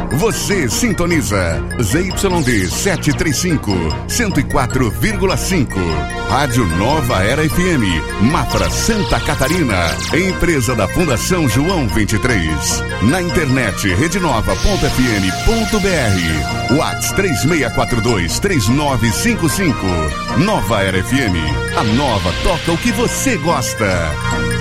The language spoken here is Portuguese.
Você sintoniza ZYD 735, 104,5. Rádio Nova Era FM, Mafra, Santa Catarina. Empresa da Fundação João 23. Na internet redenova.fm.br. Whats 3642-3955. Nova Era FM. A nova toca o que você gosta.